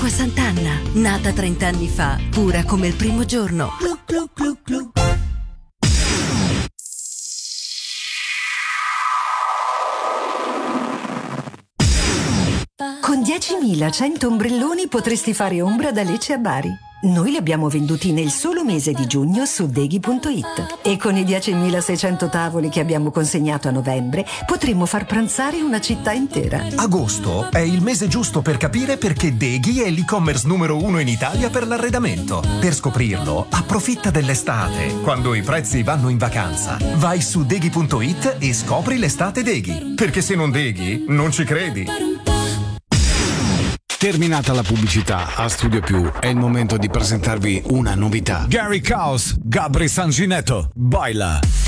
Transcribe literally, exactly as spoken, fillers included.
Acqua Sant'Anna, nata trent'anni fa, pura come il primo giorno. Glu, glu, glu, glu. Con diecimilacento ombrelloni potresti fare ombra da Lecce a Bari. Noi li abbiamo venduti nel solo mese di giugno su deghi punto it e con i diecimilaseicento tavoli che abbiamo consegnato a novembre potremmo far pranzare una città intera. Agosto è il mese giusto per capire perché Deghi è l'e-commerce numero uno in Italia per l'arredamento. Per scoprirlo, approfitta dell'estate, quando i prezzi vanno in vacanza. Vai su deghi punto it e scopri l'estate Deghi, perché se non Deghi, non ci credi. Terminata la pubblicità, a Studio Più è il momento di presentarvi una novità. Gary Caos, Gabri Sanginetto, baila.